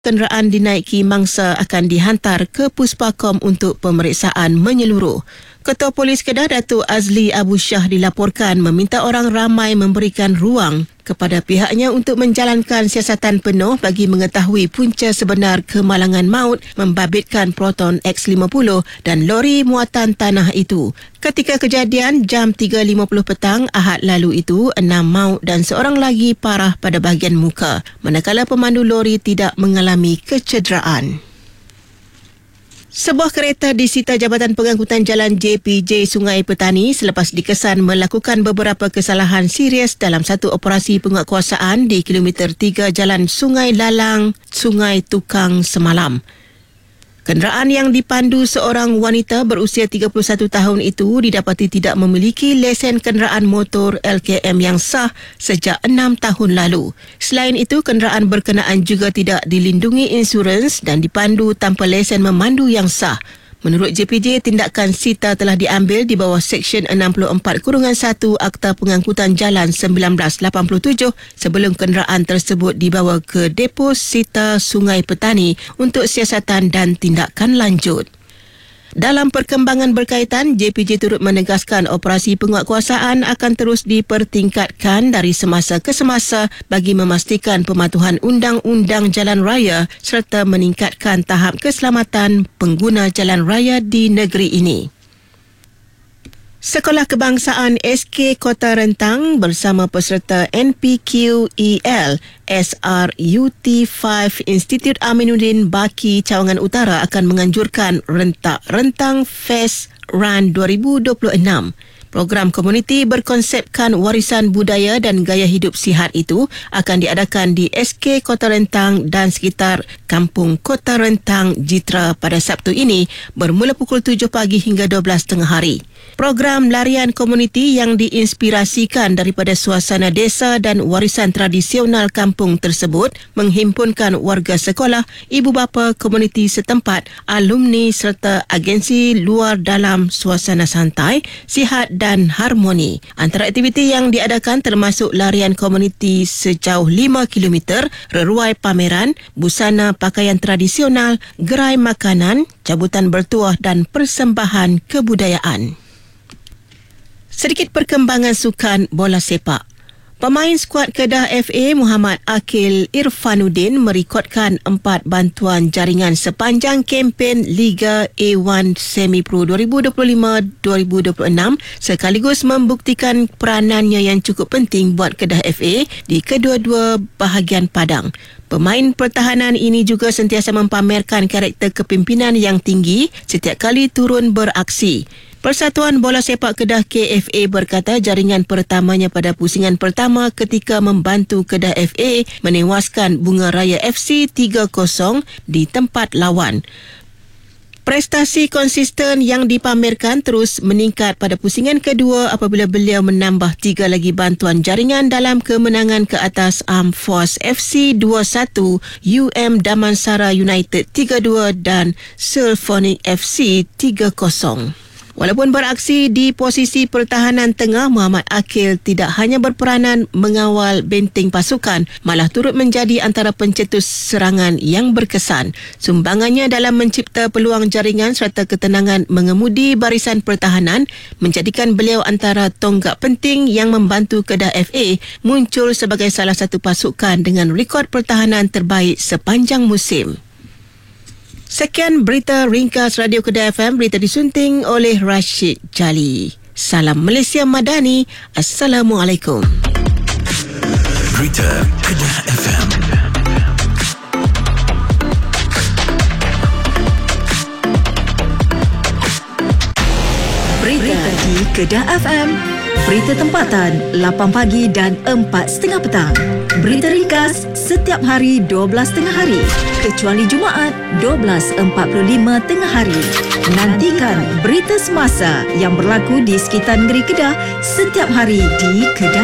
kenderaan dinaiki mangsa akan dihantar ke Puspakom untuk pemeriksaan menyeluruh. Ketua Polis Kedah Datuk Azli Abu Shah dilaporkan meminta orang ramai memberikan ruang kepada pihaknya untuk menjalankan siasatan penuh bagi mengetahui punca sebenar kemalangan maut membabitkan Proton X50 dan lori muatan tanah itu. Ketika kejadian jam 3.50 petang Ahad lalu itu, 6 maut dan seorang lagi parah pada bahagian muka, manakala pemandu lori tidak mengalami kecederaan. Sebuah kereta disita Jabatan Pengangkutan Jalan JPJ Sungai Petani selepas dikesan melakukan beberapa kesalahan serius dalam satu operasi penguatkuasaan di kilometer 3 Jalan Sungai Lalang, Sungai Tukang semalam. Kenderaan yang dipandu seorang wanita berusia 31 tahun itu didapati tidak memiliki lesen kenderaan motor LKM yang sah sejak 6 tahun lalu. Selain itu, kenderaan berkenaan juga tidak dilindungi insurans dan dipandu tanpa lesen memandu yang sah. Menurut JPJ, tindakan sita telah diambil di bawah Seksyen 64-1 Akta Pengangkutan Jalan 1987 sebelum kenderaan tersebut dibawa ke Depo Sita Sungai Petani untuk siasatan dan tindakan lanjut. Dalam perkembangan berkaitan, JPJ turut menegaskan operasi penguatkuasaan akan terus dipertingkatkan dari semasa ke semasa bagi memastikan pematuhan undang-undang jalan raya serta meningkatkan tahap keselamatan pengguna jalan raya di negeri ini. Sekolah Kebangsaan SK Kota Rentang bersama peserta NPQEL SRUT5 Institut Aminuddin Baki Cawangan Utara akan menganjurkan Rentak Rentang Fest Run 2026. Program komuniti berkonsepkan warisan budaya dan gaya hidup sihat itu akan diadakan di SK Kota Rentang dan sekitar Kampung Kota Rentang Jitra pada Sabtu ini bermula pukul 7 pagi hingga 12 tengah hari. Program larian komuniti yang diinspirasikan daripada suasana desa dan warisan tradisional kampung tersebut menghimpunkan warga sekolah, ibu bapa komuniti setempat, alumni serta agensi luar dalam suasana santai, sihat dan harmoni. Antara aktiviti yang diadakan termasuk larian komuniti sejauh 5 km, reruai pameran, busana pakaian tradisional, gerai makanan, cabutan bertuah dan persembahan kebudayaan. Sedikit perkembangan sukan bola sepak. Pemain skuad Kedah FA Muhammad Akil Irfanuddin merekodkan 4 bantuan jaringan sepanjang kempen Liga A1 Semi Pro 2025-2026 sekaligus membuktikan peranannya yang cukup penting buat Kedah FA di kedua-dua bahagian padang. Pemain pertahanan ini juga sentiasa mempamerkan karakter kepimpinan yang tinggi setiap kali turun beraksi. Persatuan Bola Sepak Kedah KFA berkata jaringan pertamanya pada pusingan pertama ketika membantu Kedah FA menewaskan Bunga Raya FC 3-0 di tempat lawan. Prestasi konsisten yang dipamerkan terus meningkat pada pusingan kedua apabila beliau menambah 3 lagi bantuan jaringan dalam kemenangan ke atas Armed Force FC 2-1, Damansara United 3-2 dan Sylphonic FC 3-0. Walaupun beraksi di posisi pertahanan tengah, Muhammad Akil tidak hanya berperanan mengawal benteng pasukan, malah turut menjadi antara pencetus serangan yang berkesan. Sumbangannya dalam mencipta peluang jaringan serta ketenangan mengemudi barisan pertahanan menjadikan beliau antara tonggak penting yang membantu Kedah FA muncul sebagai salah satu pasukan dengan rekod pertahanan terbaik sepanjang musim. Sekian berita ringkas Radio Kedah FM, berita disunting oleh Rashid Jali. Salam Malaysia Madani. Assalamualaikum. Berita Kedah FM. Berita di Kedah FM. Berita tempatan 8 pagi dan 4.30 petang. Berita ringkas setiap hari 12.30 hari kecuali Jumaat 12.45 tengah hari. Nantikan berita semasa yang berlaku di sekitar negeri Kedah setiap hari di Kedah